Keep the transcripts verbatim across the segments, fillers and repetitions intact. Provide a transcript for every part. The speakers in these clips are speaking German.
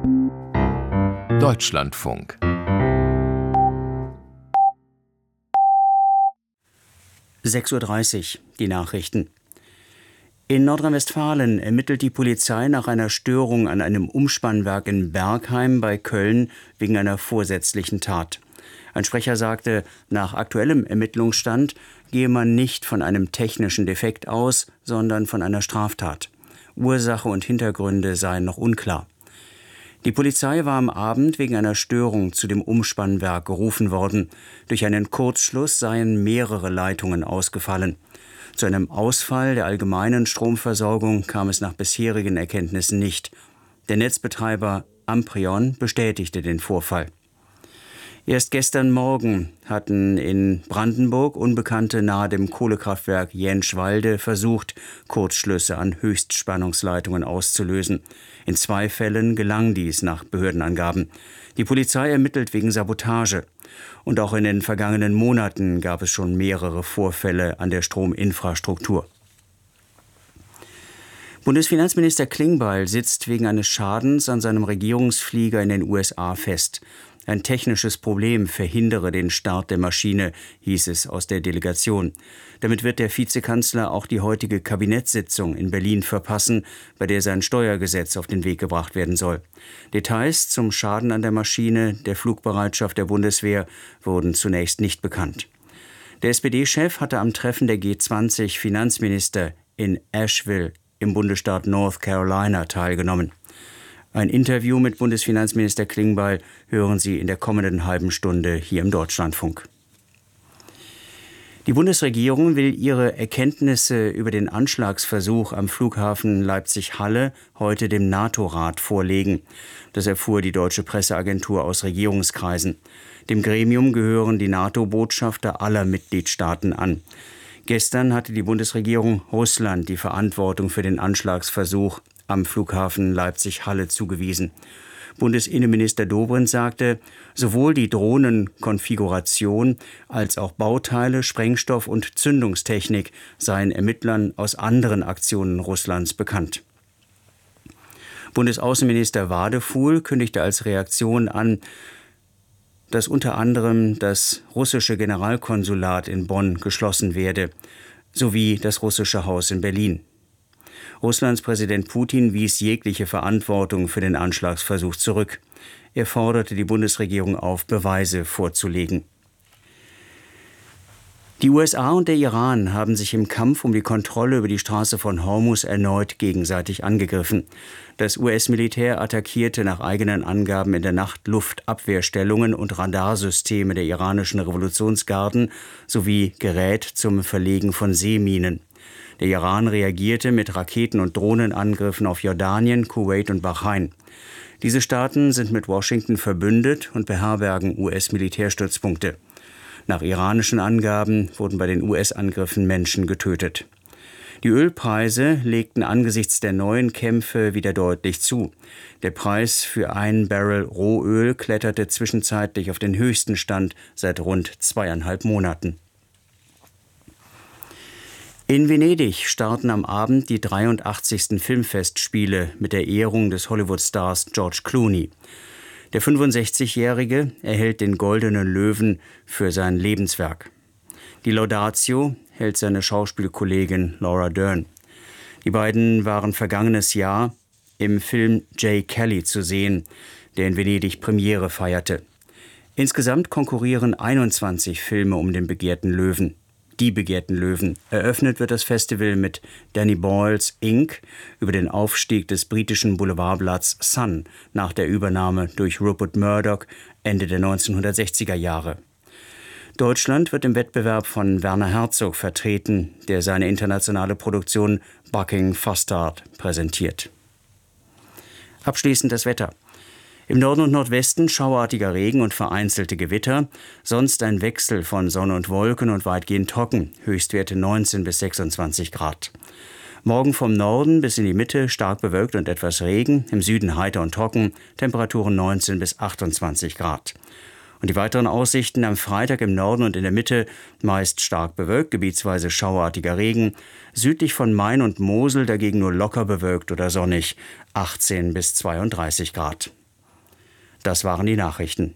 Deutschlandfunk. sechs Uhr dreißig, die Nachrichten. In Nordrhein-Westfalen ermittelt die Polizei nach einer Störung an einem Umspannwerk in Bergheim bei Köln wegen einer vorsätzlichen Tat. Ein Sprecher sagte, nach aktuellem Ermittlungsstand gehe man nicht von einem technischen Defekt aus, sondern von einer Straftat. Ursache und Hintergründe seien noch unklar. Die Polizei war am Abend wegen einer Störung zu dem Umspannwerk gerufen worden. Durch einen Kurzschluss seien mehrere Leitungen ausgefallen. Zu einem Ausfall der allgemeinen Stromversorgung kam es nach bisherigen Erkenntnissen nicht. Der Netzbetreiber Amprion bestätigte den Vorfall. Erst gestern Morgen hatten in Brandenburg Unbekannte nahe dem Kohlekraftwerk Jänschwalde versucht, Kurzschlüsse an Höchstspannungsleitungen auszulösen. In zwei Fällen gelang dies nach Behördenangaben. Die Polizei ermittelt wegen Sabotage. Und auch in den vergangenen Monaten gab es schon mehrere Vorfälle an der Strominfrastruktur. Bundesfinanzminister Klingbeil sitzt wegen eines Schadens an seinem Regierungsflieger in den U S A fest. Ein technisches Problem verhindere den Start der Maschine, hieß es aus der Delegation. Damit wird der Vizekanzler auch die heutige Kabinettssitzung in Berlin verpassen, bei der sein Steuergesetz auf den Weg gebracht werden soll. Details zum Schaden an der Maschine, der Flugbereitschaft der Bundeswehr wurden zunächst nicht bekannt. Der S P D-Chef hatte am Treffen der G zwanzig Finanzminister in Asheville im Bundesstaat North Carolina teilgenommen. Ein Interview mit Bundesfinanzminister Klingbeil hören Sie in der kommenden halben Stunde hier im Deutschlandfunk. Die Bundesregierung will ihre Erkenntnisse über den Anschlagsversuch am Flughafen Leipzig-Halle heute dem NATO-Rat vorlegen. Das erfuhr die deutsche Presseagentur aus Regierungskreisen. Dem Gremium gehören die NATO-Botschafter aller Mitgliedstaaten an. Gestern hatte die Bundesregierung Russland die Verantwortung für den Anschlagsversuch am Flughafen Leipzig-Halle zugewiesen. Bundesinnenminister Dobrindt sagte, sowohl die Drohnenkonfiguration als auch Bauteile, Sprengstoff und Zündungstechnik seien Ermittlern aus anderen Aktionen Russlands bekannt. Bundesaußenminister Wadefuhl kündigte als Reaktion an, dass unter anderem das russische Generalkonsulat in Bonn geschlossen werde, sowie das russische Haus in Berlin. Russlands Präsident Putin wies jegliche Verantwortung für den Anschlagsversuch zurück. Er forderte die Bundesregierung auf, Beweise vorzulegen. Die U S A und der Iran haben sich im Kampf um die Kontrolle über die Straße von Hormuz erneut gegenseitig angegriffen. Das U S-Militär attackierte nach eigenen Angaben in der Nacht Luftabwehrstellungen und Radarsysteme der iranischen Revolutionsgarden sowie Gerät zum Verlegen von Seeminen. Der Iran reagierte mit Raketen- und Drohnenangriffen auf Jordanien, Kuwait und Bahrain. Diese Staaten sind mit Washington verbündet und beherbergen U S-Militärstützpunkte. Nach iranischen Angaben wurden bei den U S-Angriffen Menschen getötet. Die Ölpreise legten angesichts der neuen Kämpfe wieder deutlich zu. Der Preis für ein Barrel Rohöl kletterte zwischenzeitlich auf den höchsten Stand seit rund zweieinhalb Monaten. In Venedig starten am Abend die dreiundachtzigsten Filmfestspiele mit der Ehrung des Hollywood-Stars George Clooney. Der fünfundsechzigjährige erhält den Goldenen Löwen für sein Lebenswerk. Die Laudatio hält seine Schauspielkollegin Laura Dern. Die beiden waren vergangenes Jahr im Film Jay Kelly zu sehen, der in Venedig Premiere feierte. Insgesamt konkurrieren einundzwanzig Filme um den begehrten Löwen. Die begehrten Löwen. Eröffnet wird das Festival mit Danny Boyles Incorporated über den Aufstieg des britischen Boulevardblatts Sun nach der Übernahme durch Rupert Murdoch Ende der neunzehnhundertsechziger Jahre. Deutschland wird im Wettbewerb von Werner Herzog vertreten, der seine internationale Produktion Bucking Fastard präsentiert. Abschließend das Wetter. Im Norden und Nordwesten schauartiger Regen und vereinzelte Gewitter, sonst ein Wechsel von Sonne und Wolken und weitgehend trocken, Höchstwerte neunzehn bis sechsundzwanzig Grad. Morgen vom Norden bis in die Mitte stark bewölkt und etwas Regen, im Süden heiter und trocken, Temperaturen neunzehn bis achtundzwanzig Grad. Und die weiteren Aussichten am Freitag im Norden und in der Mitte meist stark bewölkt, gebietsweise schauartiger Regen, südlich von Main und Mosel dagegen nur locker bewölkt oder sonnig, achtzehn bis zweiunddreißig Grad. Das waren die Nachrichten.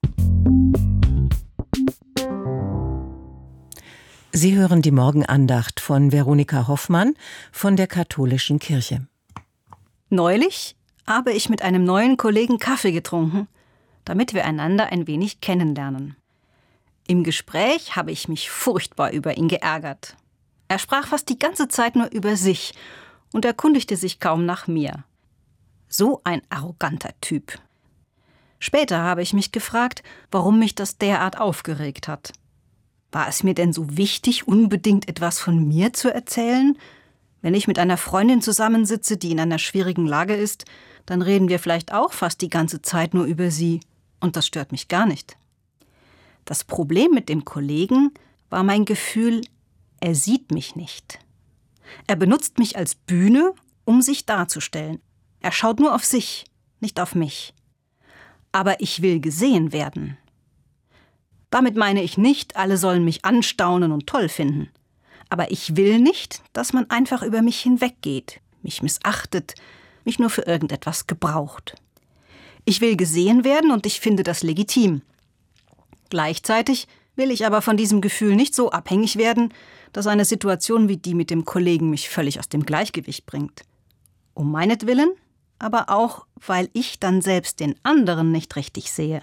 Sie hören die Morgenandacht von Veronika Hoffmann von der Katholischen Kirche. Neulich habe ich mit einem neuen Kollegen Kaffee getrunken, damit wir einander ein wenig kennenlernen. Im Gespräch habe ich mich furchtbar über ihn geärgert. Er sprach fast die ganze Zeit nur über sich und erkundigte sich kaum nach mir. So ein arroganter Typ. Später habe ich mich gefragt, warum mich das derart aufgeregt hat. War es mir denn so wichtig, unbedingt etwas von mir zu erzählen? Wenn ich mit einer Freundin zusammensitze, die in einer schwierigen Lage ist, dann reden wir vielleicht auch fast die ganze Zeit nur über sie. Und das stört mich gar nicht. Das Problem mit dem Kollegen war mein Gefühl, er sieht mich nicht. Er benutzt mich als Bühne, um sich darzustellen. Er schaut nur auf sich, nicht auf mich. Aber ich will gesehen werden. Damit meine ich nicht, alle sollen mich anstaunen und toll finden. Aber ich will nicht, dass man einfach über mich hinweggeht, mich missachtet, mich nur für irgendetwas gebraucht. Ich will gesehen werden und ich finde das legitim. Gleichzeitig will ich aber von diesem Gefühl nicht so abhängig werden, dass eine Situation wie die mit dem Kollegen mich völlig aus dem Gleichgewicht bringt. Um meinetwillen, aber auch, weil ich dann selbst den anderen nicht richtig sehe.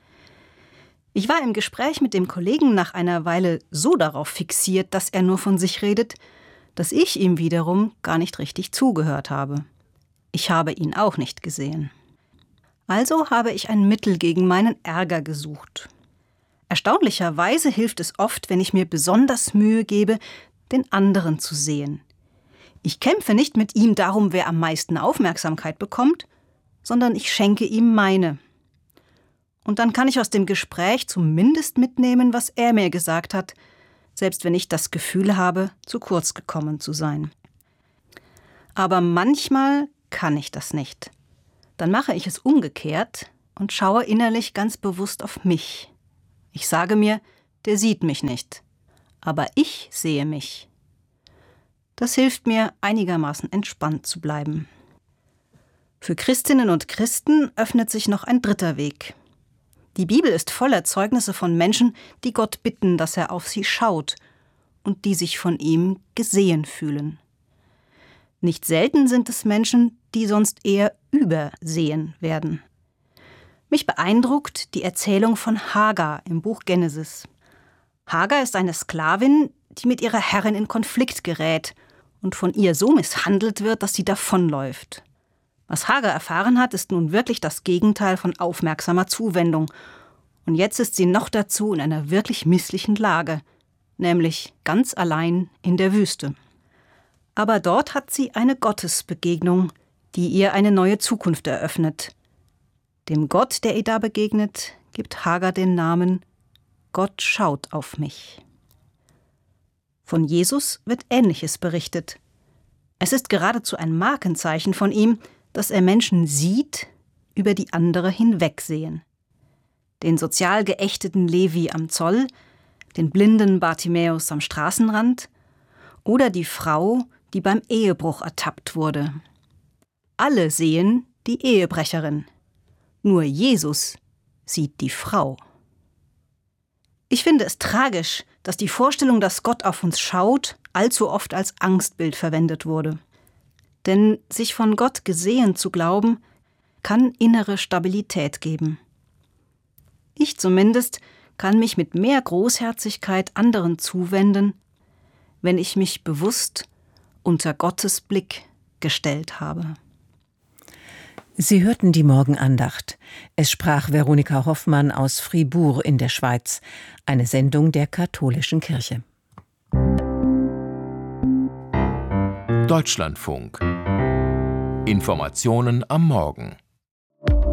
Ich war im Gespräch mit dem Kollegen nach einer Weile so darauf fixiert, dass er nur von sich redet, dass ich ihm wiederum gar nicht richtig zugehört habe. Ich habe ihn auch nicht gesehen. Also habe ich ein Mittel gegen meinen Ärger gesucht. Erstaunlicherweise hilft es oft, wenn ich mir besonders Mühe gebe, den anderen zu sehen. Ich kämpfe nicht mit ihm darum, wer am meisten Aufmerksamkeit bekommt, sondern ich schenke ihm meine. Und dann kann ich aus dem Gespräch zumindest mitnehmen, was er mir gesagt hat, selbst wenn ich das Gefühl habe, zu kurz gekommen zu sein. Aber manchmal kann ich das nicht. Dann mache ich es umgekehrt und schaue innerlich ganz bewusst auf mich. Ich sage mir, der sieht mich nicht, aber ich sehe mich. Das hilft mir, einigermaßen entspannt zu bleiben. Für Christinnen und Christen öffnet sich noch ein dritter Weg. Die Bibel ist voller Zeugnisse von Menschen, die Gott bitten, dass er auf sie schaut und die sich von ihm gesehen fühlen. Nicht selten sind es Menschen, die sonst eher übersehen werden. Mich beeindruckt die Erzählung von Hagar im Buch Genesis. Hagar ist eine Sklavin, die mit ihrer Herrin in Konflikt gerät und von ihr so misshandelt wird, dass sie davonläuft. Was Hagar erfahren hat, ist nun wirklich das Gegenteil von aufmerksamer Zuwendung. Und jetzt ist sie noch dazu in einer wirklich misslichen Lage, nämlich ganz allein in der Wüste. Aber dort hat sie eine Gottesbegegnung, die ihr eine neue Zukunft eröffnet. Dem Gott, der ihr da begegnet, gibt Hagar den Namen Gott schaut auf mich. Von Jesus wird Ähnliches berichtet. Es ist geradezu ein Markenzeichen von ihm, dass er Menschen sieht, über die andere hinwegsehen. Den sozial geächteten Levi am Zoll, den blinden Bartimäus am Straßenrand oder die Frau, die beim Ehebruch ertappt wurde. Alle sehen die Ehebrecherin. Nur Jesus sieht die Frau. Ich finde es tragisch, dass die Vorstellung, dass Gott auf uns schaut, allzu oft als Angstbild verwendet wurde. Denn sich von Gott gesehen zu glauben, kann innere Stabilität geben. Ich zumindest kann mich mit mehr Großherzigkeit anderen zuwenden, wenn ich mich bewusst unter Gottes Blick gestellt habe. Sie hörten die Morgenandacht. Es sprach Veronika Hoffmann aus Fribourg in der Schweiz, eine Sendung der Katholischen Kirche. Deutschlandfunk. Informationen am Morgen.